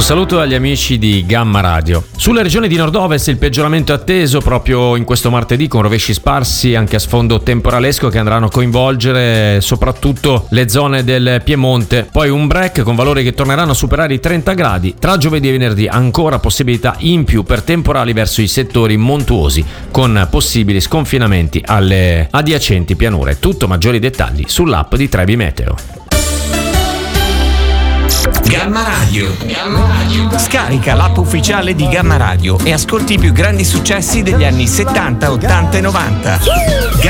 saluto agli amici di Gamma Radio. Sulle regioni di nord-ovest il peggioramento è atteso proprio in questo martedì, con rovesci sparsi anche a sfondo temporalesco che andranno a coinvolgere soprattutto le zone del Piemonte. Poi un break con valori che torneranno a superare i 30 gradi. Tra giovedì e venerdì ancora possibilità in più per temporali verso i settori montuosi, con possibili sconfinamenti alle adiacenti pianure. Tutto, maggiori dettagli sull'app di Trebi Meteo. Gamma Radio. Scarica l'app ufficiale di Gamma Radio e ascolti i più grandi successi degli anni 70, 80 e 90.